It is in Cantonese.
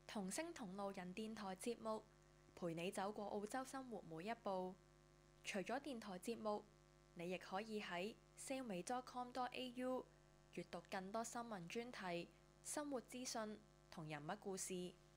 同聲同路人電台節目，陪你走過澳洲生活每一步。除咗電台節目，你亦可以喺 salme.com.au 閱讀更多新聞專題、生活資訊同人物故事。